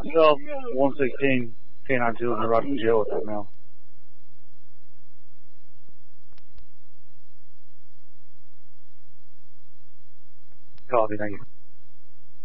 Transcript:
Well, 116, K92 in the Rocky jail with that now. Copy, thank you.